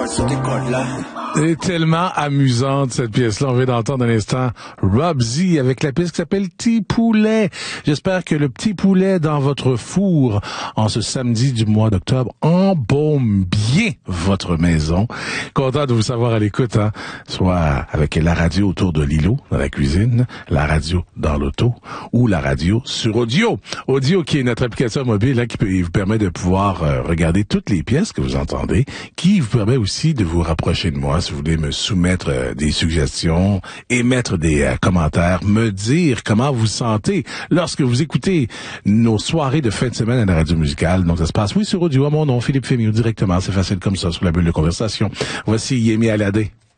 sur tes cordes là. C'est tellement amusante, cette pièce-là. On vient d'entendre un instant Rob Z avec la pièce qui s'appelle Petit Poulet. J'espère que le petit poulet dans votre four en ce samedi du mois d'octobre embaume bien votre maison. Content de vous savoir à l'écoute, hein. Soit avec la radio autour de l'îlot, dans la cuisine, la radio dans l'auto ou la radio sur Audio. Audio qui est notre application mobile, hein, qui vous permet de pouvoir regarder toutes les pièces que vous entendez, qui vous permet aussi de vous rapprocher de moi si vous voulez me soumettre des suggestions, émettre des commentaires, me dire comment vous sentez lorsque vous écoutez nos soirées de fin de semaine à la radio musicale. Donc ça se passe, oui, sur Audio, à mon nom, Philippe Fémiot, directement. C'est facile comme ça, sur la bulle de conversation. Voici Yemi Alade.